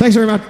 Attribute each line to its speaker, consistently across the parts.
Speaker 1: Thanks very much.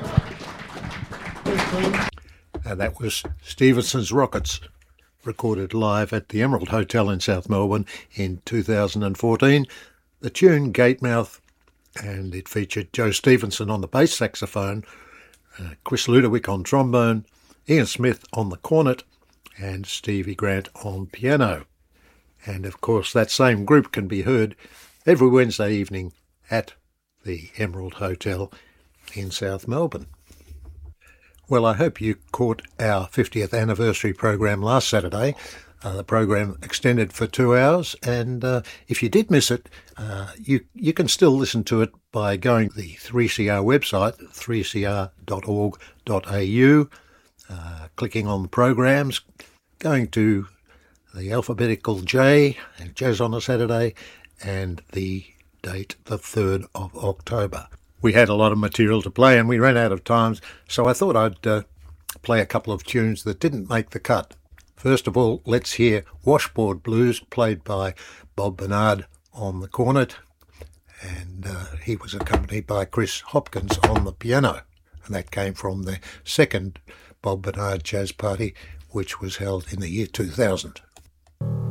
Speaker 2: And that was Stevenson's Rockets, recorded live at the Emerald Hotel in South Melbourne in 2014. The tune Gatemouth, and it featured Joe Stevenson on the bass saxophone, Chris Ludowick on trombone, Ian Smith on the cornet, and Stevie Grant on piano. And of course that same group can be heard every Wednesday evening at the Emerald Hotel in South Melbourne. Well, I hope you caught our 50th anniversary program last Saturday. The program extended for 2 hours, and if you did miss it, you can still listen to it by going to the 3CR website, 3cr.org.au, clicking on the programs, going to the alphabetical J, and Jazz on a Saturday, and the date, the 3rd of October. We had a lot of material to play and we ran out of time, so I thought I'd play a couple of tunes that didn't make the cut. First of all, let's hear Washboard Blues, played by Bob Bernard on the cornet, and he was accompanied by Chris Hopkins on the piano, and that came from the second Bob Bernard Jazz Party, which was held in the year 2000.